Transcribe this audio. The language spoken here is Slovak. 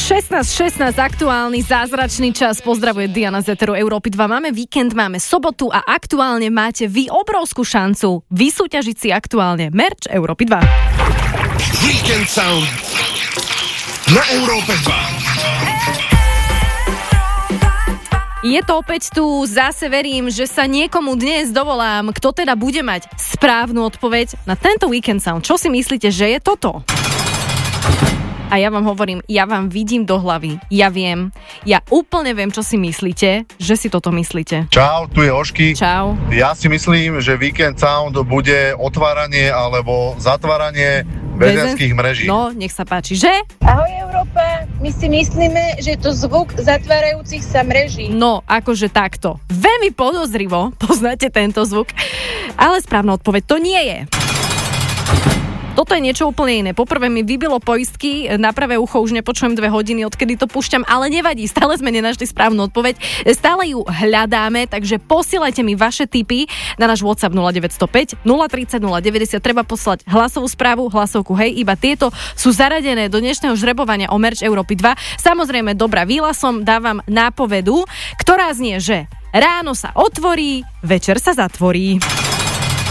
16 aktuálny zázračný čas. Pozdravuje Diana z Eteru Európy 2. Máme víkend, máme sobotu a aktuálne máte vy obrovskú šancu vysúťažiť si aktuálne merch Európy 2. Weekend Sound na Európe 2. Je to opäť tu, zase verím, že sa niekomu dnes dovolám, kto teda bude mať správnu odpoveď na tento Weekend Sound. Čo si myslíte, že je toto? A ja vám hovorím, ja vám vidím do hlavy, ja viem, ja úplne viem, čo si myslíte, že si toto myslíte. Čau, tu je Ošky. Čau. Ja si myslím, že Weekend Sound bude otváranie alebo zatváranie väzenských mreží. No, nech sa páči, že? Ahoj Európa, my si myslíme, že je to zvuk zatvárajúcich sa mreží. No, akože takto. Veľmi podozrivo poznáte tento zvuk, ale správna odpoveď to nie je. Toto je niečo úplne iné. Poprvé mi vybilo poistky, na pravé ucho už nepočujem 2 hodiny, odkedy to púšťam, ale nevadí, stále sme nenašli správnu odpoveď. Stále ju hľadáme, takže posielajte mi vaše tipy na náš WhatsApp 0905 030 090. Treba poslať hlasovú správu, hlasovku, hej, iba tieto sú zaradené do dnešného žrebovania o merch Európy 2. Samozrejme, dobrá výhlasom dávam nápovedu, ktorá znie, že ráno sa otvorí, večer sa zatvorí.